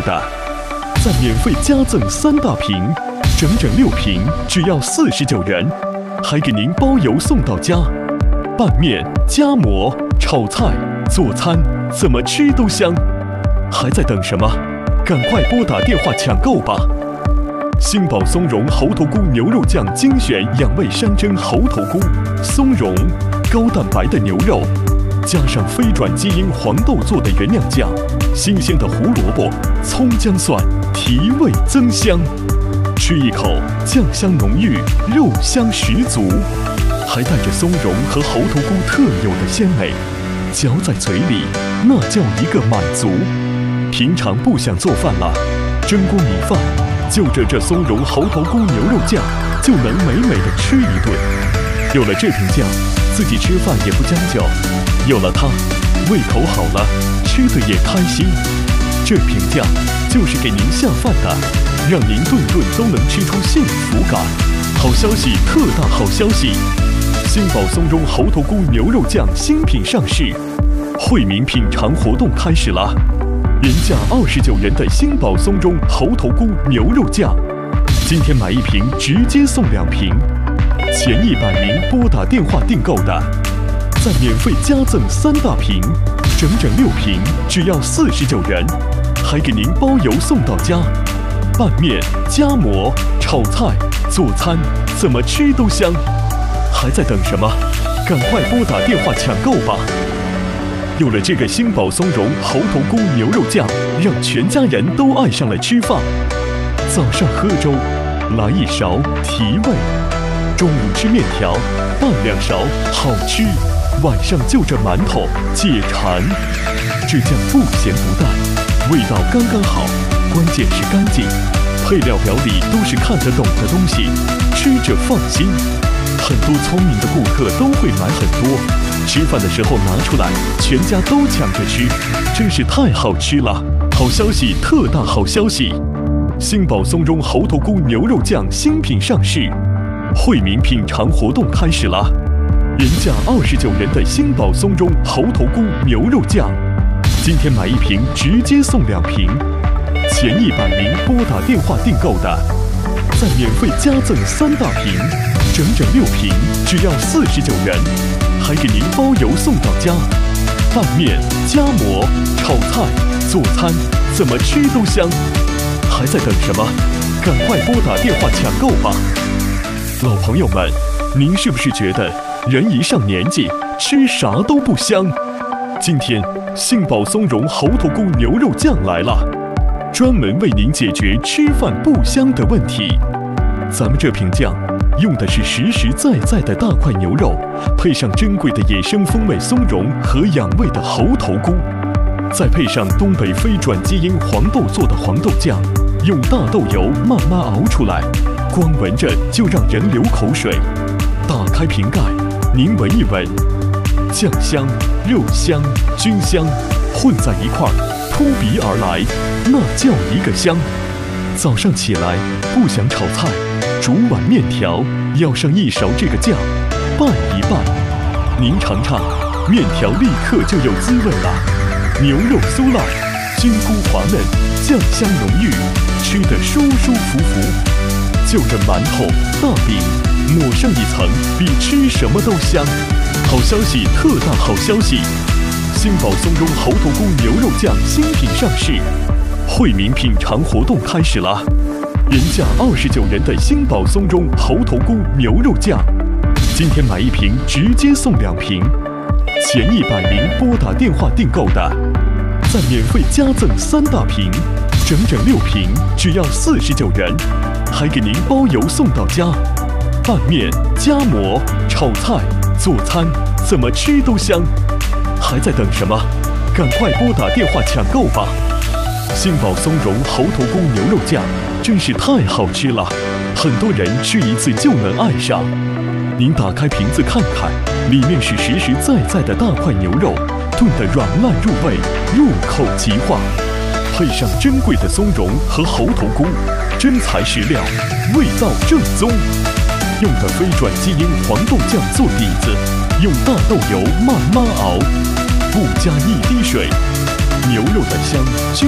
的，再免费加赠3大瓶，整整6瓶，只要49元，还给您包邮送到家。拌面、夹馍、炒菜、做餐，怎么吃都香。还在等什么？赶快拨打电话抢购吧！星宝松茸猴头菇牛肉酱精选养味山珍猴头菇、松茸，高蛋白的牛肉，加上非转基因黄豆做的原酿酱，新鲜的胡萝卜、葱姜蒜，提味增香。吃一口，酱香浓郁，肉香十足，还带着松茸和猴头菇特有的鲜美，嚼在嘴里，那叫一个满足。平常不想做饭了，蒸锅米饭，就着这松茸猴头菇牛肉酱，就能美美的吃一顿。有了这瓶酱，自己吃饭也不将就；有了它，胃口好了，吃的也开心。这瓶酱就是给您下饭的，让您顿顿都能吃出幸福感。好消息，特大好消息！星宝松茸猴头菇牛肉酱新品上市，惠民品尝活动开始了。原价29元的星宝松茸猴头菇牛肉酱，今天买1瓶直接送2瓶，前100名拨打电话订购的，再免费加赠3大瓶，整整6瓶，只要49元，还给您包邮送到家。拌面、夹馍、炒菜、做餐，怎么吃都香。还在等什么？赶快拨打电话抢购吧！有了这个星宝松茸猴头菇牛肉酱，让全家人都爱上了吃饭。早上喝粥，来1勺提味；中午吃面条，拌2勺好吃；晚上就着馒头解馋。这酱不咸不淡，味道刚刚好，关键是干净。配料表里都是看得懂的东西，吃着放心。很多聪明的顾客都会买很多，吃饭的时候拿出来，全家都抢着吃，真是太好吃了！好消息，特大好消息！星宝松茸猴头菇牛肉酱新品上市，惠民品尝活动开始了。原价29元的星宝松茸猴头菇牛肉酱，今天买1瓶直接送2瓶，前100名拨打电话订购的，再免费加赠3大瓶，整整6瓶，只要49元，还给您包邮送到家。拌面、夹馍、炒菜、做餐，怎么吃都香。还在等什么？赶快拨打电话抢购吧！老朋友们，您是不是觉得人一上年纪，吃啥都不香？今天星宝松茸猴头菇牛肉酱来了，专门为您解决吃饭不香的问题。咱们这瓶酱用的是实实在在的大块牛肉，配上珍贵的野生风味松茸和养味的猴头菇，再配上东北非转基因黄豆做的黄豆酱，用大豆油慢慢熬出来，光闻着就让人流口水。打开瓶盖，您闻一闻，酱香、肉香、菌香混在一块儿，扑鼻而来，那叫一个香。早上起来不想炒菜，煮碗面条，要上1勺这个酱，拌一拌。您尝尝，面条立刻就有滋味了，牛肉酥烂，菌菇滑嫩，酱香浓郁，吃得舒舒服服。就着馒头、大饼，抹上一层，比吃什么都香。好消息，特大好消息！星宝松茸猴头菇牛肉酱新品上市，惠民品尝活动开始了。原价29元的星宝松茸猴头菇牛肉酱，今天买1瓶直接送2瓶，前100名拨打电话订购的，再免费加赠3大瓶，整整6瓶，只要49元，还给您包邮送到家。拌面、夹馍、炒菜、做餐，怎么吃都香。还在等什么？赶快拨打电话抢购吧！星宝松茸猴头菇牛肉酱真是太好吃了，很多人吃1次就能爱上。您打开瓶子看看，里面是实实在在的大块牛肉，炖得软烂入味，入口即化，配上珍贵的松茸和猴头菇，真材实料，味道正宗。用的非转基因黄豆酱做底子，用大豆油慢慢熬，不加1滴水，牛肉的香。